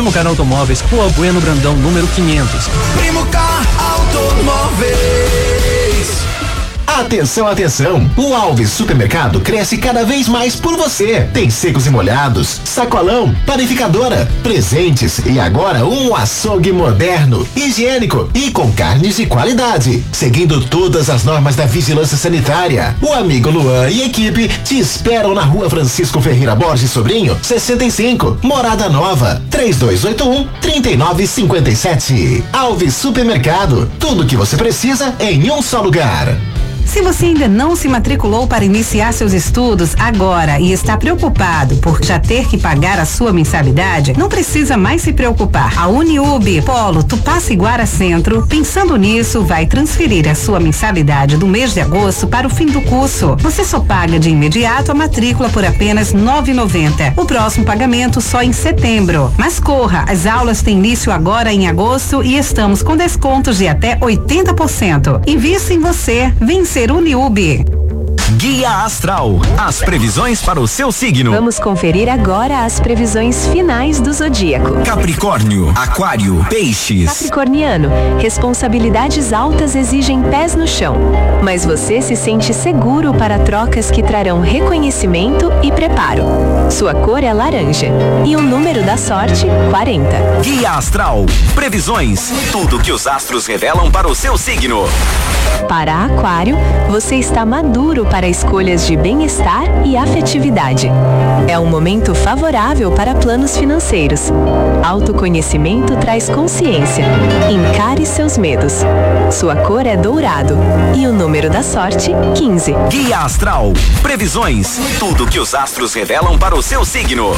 Primo Car Automóveis, Rua Bueno Brandão, número 500. Primo Car Automóveis. Atenção, atenção! O Alves Supermercado cresce cada vez mais por você. Tem secos e molhados, sacolão, panificadora, presentes e agora um açougue moderno, higiênico e com carnes de qualidade, seguindo todas as normas da vigilância sanitária. O amigo Luan e equipe te esperam na Rua Francisco Ferreira Borges Sobrinho, 65, Morada Nova, 3281-3957. Alves Supermercado, tudo que você precisa em um só lugar. Se você ainda não se matriculou para iniciar seus estudos agora e está preocupado por já ter que pagar a sua mensalidade, não precisa mais se preocupar. A Uniub, Polo, Tupaciguara Centro, pensando nisso, vai transferir a sua mensalidade do mês de agosto para o fim do curso. Você só paga de imediato a matrícula por apenas R$ 9,90. O próximo pagamento só em setembro. Mas corra, as aulas têm início agora em agosto e estamos com descontos de até 80%. Invista em você, vencer Uniub. Guia Astral, as previsões para o seu signo. Vamos conferir agora as previsões finais do zodíaco. Capricórnio, Aquário, Peixes. Capricorniano, responsabilidades altas exigem pés no chão, mas você se sente seguro para trocas que trarão reconhecimento e preparo. Sua cor é laranja e o número da sorte, 40. Guia Astral, previsões, tudo que os astros revelam para o seu signo. Para Aquário, você está maduro para escolhas de bem-estar e afetividade. É um momento favorável para planos financeiros. Autoconhecimento traz consciência. Encare seus medos. Sua cor é dourado e o número da sorte, 15. Guia Astral, previsões, tudo que os astros revelam para o seu signo.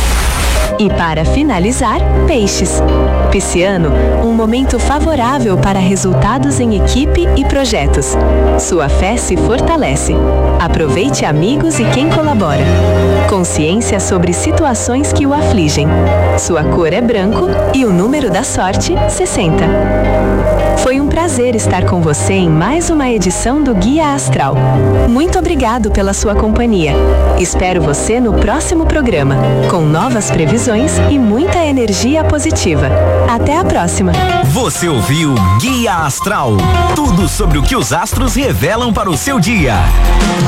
E para finalizar, Peixes. Pisciano, um momento favorável para resultados em equipe e projetos. Sua fé se fortalece. Aproveite amigos e quem colabora. Consciência sobre situações que o afligem. Sua cor é branco e o número da sorte, 60. Foi um prazer estar com você em mais uma edição do Guia Astral. Muito obrigado pela sua companhia. Espero você no próximo programa, com novas previsões e muita energia positiva. Até a próxima. Você ouviu Guia Astral, tudo sobre o que os astros revelam para o seu dia.